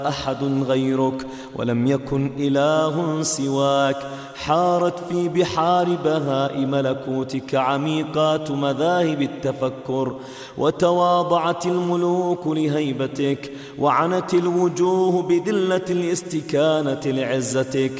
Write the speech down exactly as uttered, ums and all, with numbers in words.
أحد غيرك ولم يكن إله سواك. حارت في بحار بهاء ملكوتك عميقات مذاهب التفكر، وتواضعت الملوك لهيبتك، وعنت الوجوه بذلة الاستكانة لعزتك.